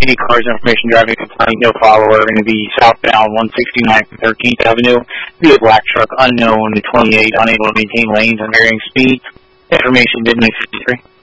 LAPD cars information driving complaint, no follower, going to be southbound 169th and 13th Avenue. Be a black truck unknown to 28, unable to maintain lanes and varying speeds. Information midnight 53.